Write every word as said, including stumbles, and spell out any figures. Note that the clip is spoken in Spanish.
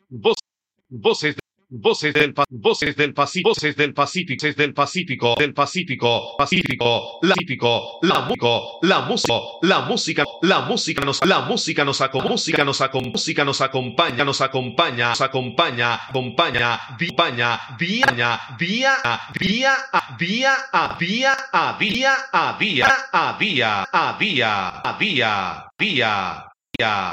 Voz, voces, voces del, pa- voces del Pacífico, voces del Pacífico, voces del Pacífico, del Pacífico, Pacífico, la Pacífico, la música, la música, la música, la música nos, la música nos acom- música nos acom- música nos acompaña, nos acompaña, nos acompaña, acompaña, acompaña, vía, vía, vía, vía, vía, vía, vía, vía, vía, vía, vía, vía, vía.